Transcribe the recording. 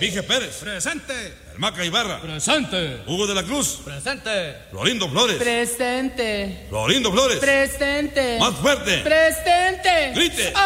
Pige Pérez. Presente. El Maca Ibarra. Presente. Hugo de la Cruz. Presente. Florindo Flores. Presente. Florindo Flores. Presente. Más fuerte. Presente. Grite.